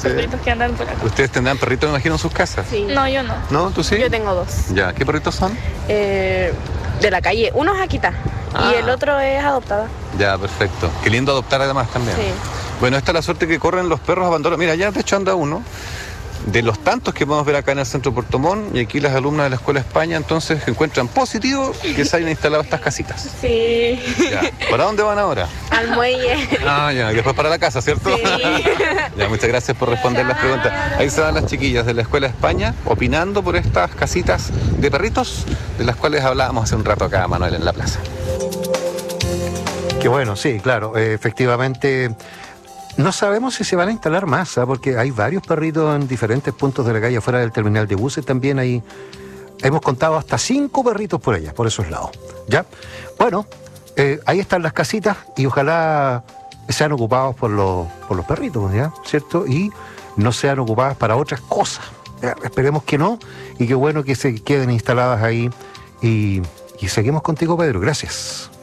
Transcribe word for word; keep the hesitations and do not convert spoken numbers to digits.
sí. perritos que andan por acá. ¿Ustedes tendrán perritos, me imagino, en sus casas? Sí. No, yo no. ¿No? ¿Tú sí? Yo tengo dos. Ya, ¿qué perritos son? Eh, de la calle. Uno es Akita Ah. y el otro es adoptada. Ya, perfecto. Qué lindo adoptar además también. Sí. Bueno, esta es la suerte que corren los perros abandonados. Mira, ya de hecho anda uno. De los tantos que podemos ver acá en el centro de Puerto Montt, y aquí las alumnas de la Escuela España, entonces encuentran positivo que se hayan instalado estas casitas. Sí. Ya. ¿Para dónde van ahora? Al muelle. Ah, ya, y después para la casa, ¿cierto? Sí. Ya, muchas gracias por responder las preguntas. Ahí se van las chiquillas de la Escuela España opinando por estas casitas de perritos, de las cuales hablábamos hace un rato acá, Manuel, en la plaza. Qué bueno, sí, claro, eh, efectivamente. No sabemos si se van a instalar más, ¿eh? Porque hay varios perritos en diferentes puntos de la calle, afuera del terminal de buses también hay. Hemos contado hasta cinco perritos por allá, por esos lados. ¿Ya? Bueno, eh, ahí están las casitas y ojalá sean ocupados por los, por los perritos, ¿ya? ¿Cierto? Y no sean ocupadas para otras cosas. ¿Ya? Esperemos que no, y qué bueno que se queden instaladas ahí. Y, y seguimos contigo, Pedro. Gracias.